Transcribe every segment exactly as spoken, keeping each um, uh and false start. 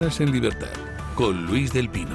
En Libertad, con Luis del Pino.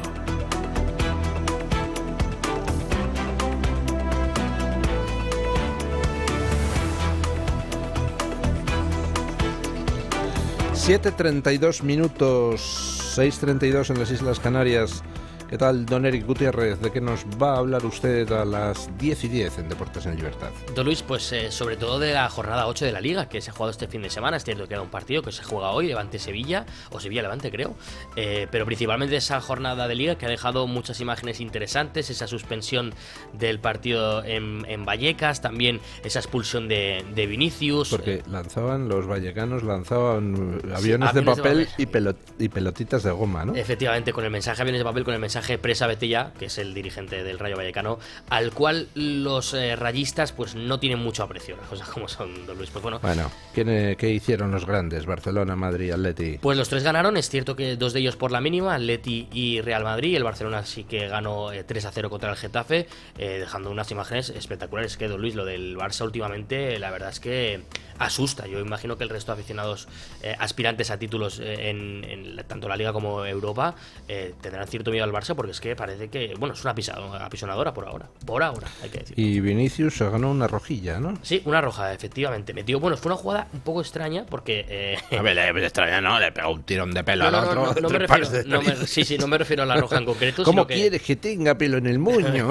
siete treinta y dos minutos, seis treinta y dos en las Islas Canarias. ¿Qué tal, don Eric Gutiérrez? ¿De qué nos va a hablar usted a las diez y diez en Deportes en Libertad? Don Luis, pues eh, sobre todo de la jornada ocho de la Liga, que se ha jugado este fin de semana. Es cierto que era un partido que se juega hoy, Levante-Sevilla, o Sevilla-Levante creo, eh, pero principalmente esa jornada de Liga que ha dejado muchas imágenes interesantes, esa suspensión del partido en, en Vallecas, también esa expulsión de, de Vinicius. Porque lanzaban, los vallecanos lanzaban aviones, sí, de aviones papel, de papel. Y, pelot, y pelotitas de goma, ¿no? Efectivamente, con el mensaje aviones de papel, con el mensaje Presa Betella, que es el dirigente del Rayo Vallecano, al cual los eh, rayistas pues no tienen mucho aprecio, las cosas como son, don Luis. Pues bueno, bueno ¿qué, ¿qué hicieron los grandes? Barcelona, Madrid, Atleti. Pues los tres ganaron, es cierto que dos de ellos por la mínima, Atleti y Real Madrid. El Barcelona sí que ganó eh, tres a cero contra el Getafe, eh, dejando unas imágenes espectaculares. Que, don Luis, lo del Barça últimamente, la verdad es que asusta. Yo imagino que el resto de aficionados eh, aspirantes a títulos eh, en, en tanto la Liga como Europa eh, tendrán cierto miedo al Barça, porque es que parece que, bueno, es una apisonadora por ahora, por ahora, hay que decir. Y Vinicius se ganó una rojilla, ¿no? Sí, una roja, efectivamente. Metió, bueno, fue una jugada un poco extraña, porque... Eh... A ver, es extraña, ¿no? Le pegó un tirón de pelo no, al no, otro. No, no, no me refiero, no me, sí, sí, no me refiero a la roja en concreto. ¿Cómo sino quieres que... que tenga pelo en el moño?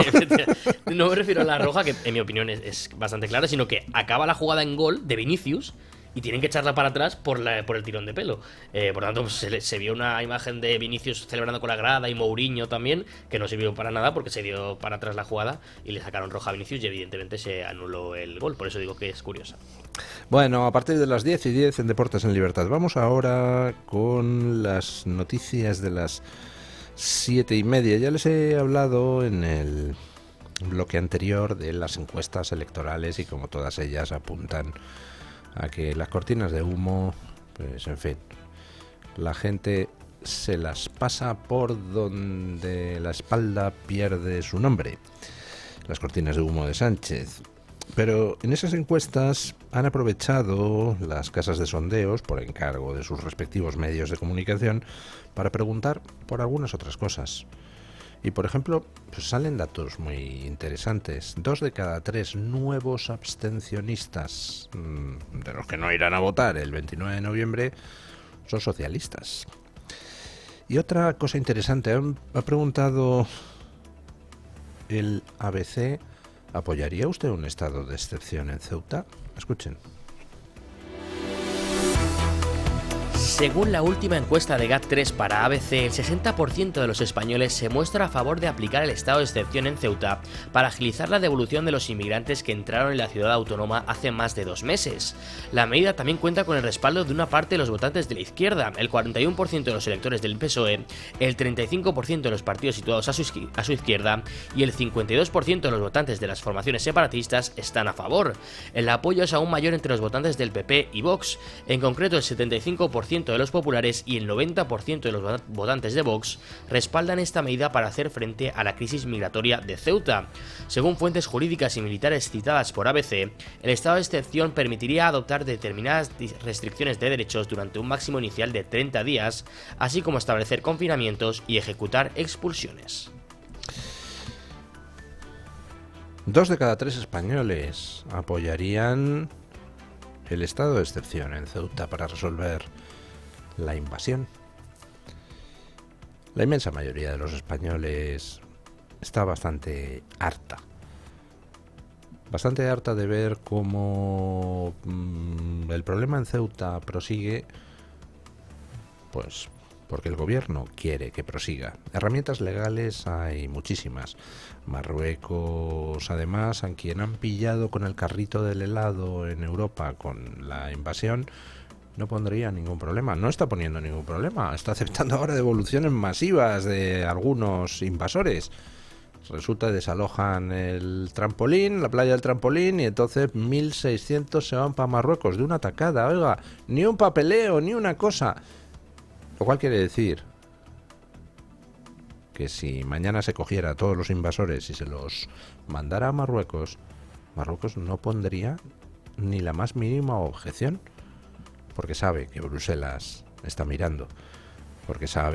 No me refiero a la roja, que en mi opinión es, es bastante clara, sino que acaba la jugada en gol de Vinicius y tienen que echarla para atrás por, la, por el tirón de pelo. Eh, por tanto, pues, se, se vio una imagen de Vinicius celebrando con la grada y Mourinho también, que no sirvió para nada porque se dio para atrás la jugada y le sacaron roja a Vinicius y evidentemente se anuló el gol. Por eso digo que es curiosa. Bueno, a partir de las diez y diez en Deportes en Libertad. Vamos ahora con las noticias de las siete y media. Ya les he hablado en el bloque anterior de las encuestas electorales y como todas ellas apuntan a que las cortinas de humo, pues en fin, la gente se las pasa por donde la espalda pierde su nombre. Las cortinas de humo de Sánchez. Pero en esas encuestas han aprovechado las casas de sondeos, por encargo de sus respectivos medios de comunicación, para preguntar por algunas otras cosas. Y por ejemplo, pues salen datos muy interesantes. Dos de cada tres nuevos abstencionistas, de los que no irán a votar el veintinueve de noviembre, son socialistas. Y otra cosa interesante, ha preguntado el A B C, ¿apoyaría usted un estado de excepción en Ceuta? Escuchen. Según la última encuesta de GAT tres para A B C, el sesenta por ciento de los españoles se muestra a favor de aplicar el estado de excepción en Ceuta para agilizar la devolución de los inmigrantes que entraron en la ciudad autónoma hace más de dos meses. La medida también cuenta con el respaldo de una parte de los votantes de la izquierda, el cuarenta y uno por ciento de los electores del P S O E, el treinta y cinco por ciento de los partidos situados a su, a su izquierda y el cincuenta y dos por ciento de los votantes de las formaciones separatistas están a favor. El apoyo es aún mayor entre los votantes del P P y Vox, en concreto el setenta y cinco por ciento de los populares y el noventa por ciento de los votantes de Vox respaldan esta medida para hacer frente a la crisis migratoria de Ceuta. Según fuentes jurídicas y militares citadas por A B C, el estado de excepción permitiría adoptar determinadas restricciones de derechos durante un máximo inicial de treinta días, así como establecer confinamientos y ejecutar expulsiones. Dos de cada tres españoles apoyarían el estado de excepción en Ceuta para resolver la invasión. La inmensa mayoría de los españoles está bastante harta. Bastante harta de ver cómo mmm, el problema en Ceuta prosigue, pues porque el gobierno quiere que prosiga. Herramientas legales hay muchísimas. Marruecos, además, a quien han pillado con el carrito del helado en Europa con la invasión, no pondría ningún problema, no está poniendo ningún problema, está aceptando ahora devoluciones masivas de algunos invasores. Resulta que desalojan el trampolín, la playa del trampolín, y entonces mil seiscientos se van para Marruecos de una tacada. Oiga, ni un papeleo, ni una cosa. Lo cual quiere decir que si mañana se cogiera a todos los invasores y se los mandara a Marruecos, Marruecos no pondría ni la más mínima objeción, porque sabe que Bruselas está mirando. porque sabe